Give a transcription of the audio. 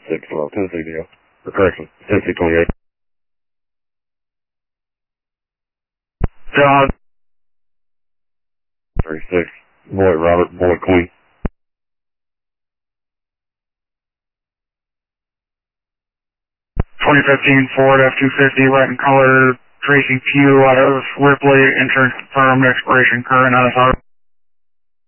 612, Tennessee deal. Or correction, Tennessee 28. John. 36. Boyd Robert, Boyd Queen. 2015 Ford F-250, white in color, Tracy Pugh out of Ripley, insurance confirmed, expiration current, on his auto.